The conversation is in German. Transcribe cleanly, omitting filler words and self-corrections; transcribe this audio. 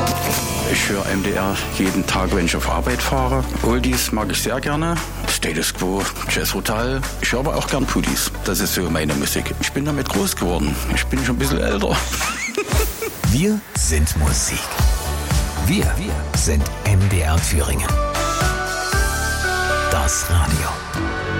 Ich höre MDR jeden Tag, wenn ich auf Arbeit fahre. Oldies mag ich sehr gerne. Status Quo, Jazz Rotal. Ich höre aber auch gern Pudis. Das ist so meine Musik. Ich bin damit groß geworden. Ich bin schon ein bisschen älter. Wir sind Musik. Wir sind MDR Thüringen. Das Radio.